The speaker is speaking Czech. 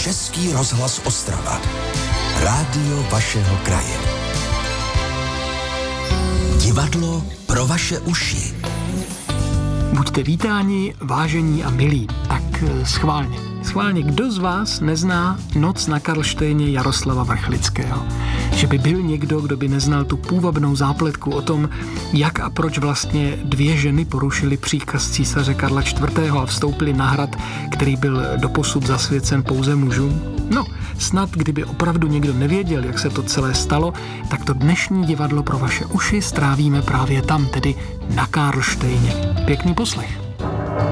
Český rozhlas Ostrava. Rádio vašeho kraje. Divadlo pro vaše uši. Buďte vítáni, vážení a milí. Tak schválně. Schválně, kdo z vás nezná Noc na Karlštejně Jaroslava Vrchlického? Že by byl někdo, kdo by neznal tu půvabnou zápletku o tom, jak a proč vlastně dvě ženy porušily příkaz císaře Karla IV. A vstoupily na hrad, který byl doposud zasvěcen pouze mužům? No, snad kdyby opravdu někdo nevěděl, jak se to celé stalo, tak to dnešní divadlo pro vaše uši strávíme právě tam, tedy na Karlštejně. Pěkný poslech.